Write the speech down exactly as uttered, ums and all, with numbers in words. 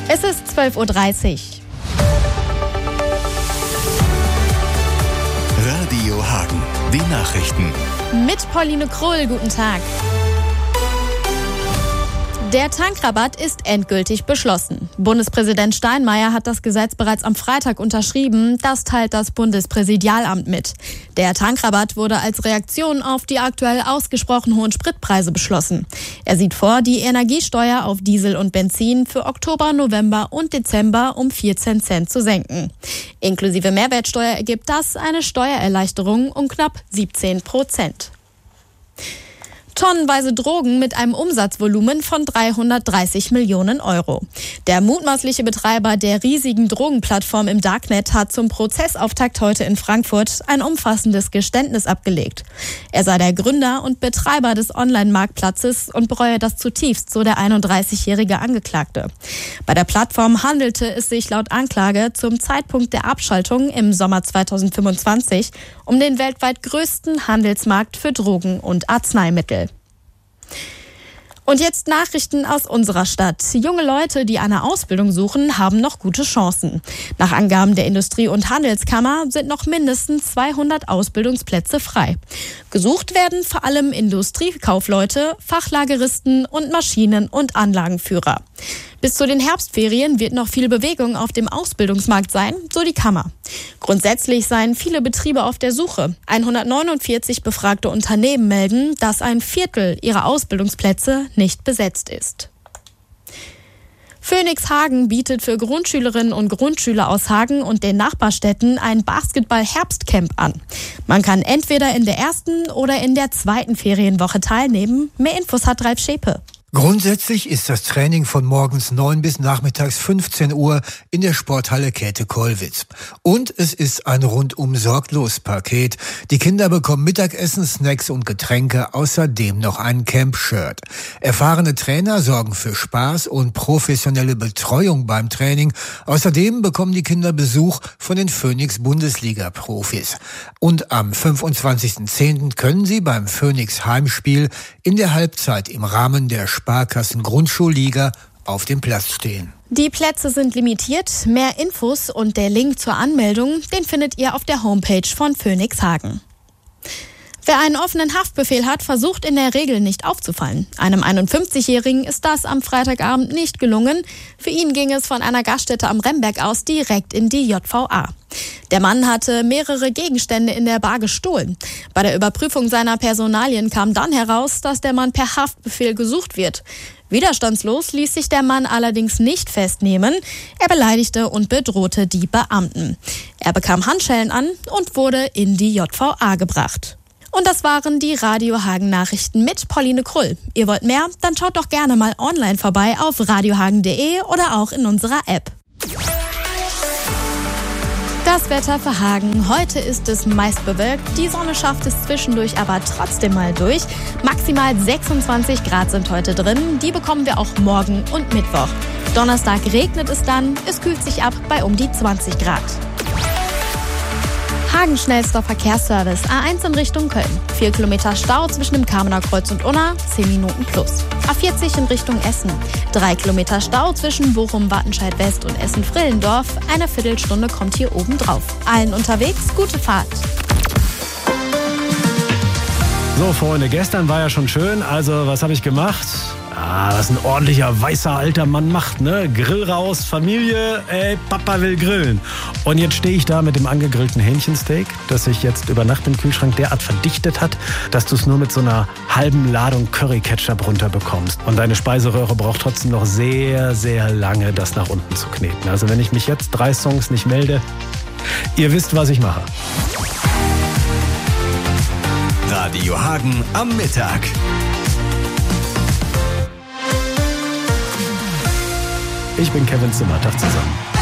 Es ist zwölf Uhr dreißig. Radio Hagen, die Nachrichten. Mit Pauline Krull, guten Tag. Der Tankrabatt ist endgültig beschlossen. Bundespräsident Steinmeier hat das Gesetz bereits am Freitag unterschrieben. Das teilt das Bundespräsidialamt mit. Der Tankrabatt wurde als Reaktion auf die aktuell ausgesprochen hohen Spritpreise beschlossen. Er sieht vor, die Energiesteuer auf Diesel und Benzin für Oktober, November und Dezember um vierzehn Cent zu senken. Inklusive Mehrwertsteuer ergibt das eine Steuererleichterung um knapp siebzehn Prozent. Tonnenweise Drogen mit einem Umsatzvolumen von dreihundertdreißig Millionen Euro. Der mutmaßliche Betreiber der riesigen Drogenplattform im Darknet hat zum Prozessauftakt heute in Frankfurt ein umfassendes Geständnis abgelegt. Er sei der Gründer und Betreiber des Online-Marktplatzes und bereue das zutiefst, so der einunddreißigjährige Angeklagte. Bei der Plattform handelte es sich laut Anklage zum Zeitpunkt der Abschaltung im Sommer zweitausendfünfundzwanzig um den weltweit größten Handelsmarkt für Drogen und Arzneimittel. Und jetzt Nachrichten aus unserer Stadt. Junge Leute, die eine Ausbildung suchen, haben noch gute Chancen. Nach Angaben der Industrie- und Handelskammer sind noch mindestens zweihundert Ausbildungsplätze frei. Gesucht werden vor allem Industriekaufleute, Fachlageristen und Maschinen- und Anlagenführer. Bis zu den Herbstferien wird noch viel Bewegung auf dem Ausbildungsmarkt sein, so die Kammer. Grundsätzlich seien viele Betriebe auf der Suche. hundertneunundvierzig befragte Unternehmen melden, dass ein Viertel ihrer Ausbildungsplätze nicht besetzt ist. Phoenix Hagen bietet für Grundschülerinnen und Grundschüler aus Hagen und den Nachbarstädten ein Basketball-Herbstcamp an. Man kann entweder in der ersten oder in der zweiten Ferienwoche teilnehmen. Mehr Infos hat Ralf Schepe. Grundsätzlich ist das Training von morgens neun bis nachmittags fünfzehn Uhr in der Sporthalle Käthe-Kollwitz. Und es ist ein Rundum-Sorglos-Paket. Die Kinder bekommen Mittagessen, Snacks und Getränke, außerdem noch ein Camp-Shirt. Erfahrene Trainer sorgen für Spaß und professionelle Betreuung beim Training. Außerdem bekommen die Kinder Besuch von den Phoenix-Bundesliga-Profis. Und am fünfundzwanzigsten zehnten können sie beim Phoenix-Heimspiel in der Halbzeit im Rahmen der Sparkassen-Grundschulliga auf dem Platz stehen. Die Plätze sind limitiert. Mehr Infos und der Link zur Anmeldung, den findet ihr auf der Homepage von Phoenix Hagen. Wer einen offenen Haftbefehl hat, versucht in der Regel nicht aufzufallen. Einem einundfünfzigjährigen ist das am Freitagabend nicht gelungen. Für ihn ging es von einer Gaststätte am Remberg aus direkt in die J V A. Der Mann hatte mehrere Gegenstände in der Bar gestohlen. Bei der Überprüfung seiner Personalien kam dann heraus, dass der Mann per Haftbefehl gesucht wird. Widerstandslos ließ sich der Mann allerdings nicht festnehmen. Er beleidigte und bedrohte die Beamten. Er bekam Handschellen an und wurde in die J V A gebracht. Und das waren die Radio Hagen Nachrichten mit Pauline Krull. Ihr wollt mehr? Dann schaut doch gerne mal online vorbei auf radiohagen punkt de oder auch in unserer App. Das Wetter für Hagen. Heute ist es meist bewölkt. Die Sonne schafft es zwischendurch aber trotzdem mal durch. Maximal sechsundzwanzig Grad sind heute drin. Die bekommen wir auch morgen und Mittwoch. Donnerstag regnet es dann. Es kühlt sich ab bei um die zwanzig Grad. Hagen schnellster Verkehrsservice. A eins in Richtung Köln. vier Kilometer Stau zwischen dem Kamener Kreuz und Unna, zehn Minuten plus. A vierzig in Richtung Essen. drei Kilometer Stau zwischen Bochum, Wattenscheid West und Essen-Frillendorf. Eine Viertelstunde kommt hier oben drauf. Allen unterwegs, gute Fahrt. So, Freunde, gestern war ja schon schön. Also, was habe ich gemacht? Ah, was ein ordentlicher, weißer, alter Mann macht, ne? Grill raus, Familie, ey, Papa will grillen. Und jetzt stehe ich da mit dem angegrillten Hähnchensteak, das sich jetzt über Nacht im Kühlschrank derart verdichtet hat, dass du es nur mit so einer halben Ladung Curry-Ketchup runterbekommst. Und deine Speiseröhre braucht trotzdem noch sehr, sehr lange, das nach unten zu kneten. Also wenn ich mich jetzt drei Songs nicht melde, ihr wisst, was ich mache. Radio Hagen am Mittag. Ich bin Kevin Zimmer. Tag zusammen.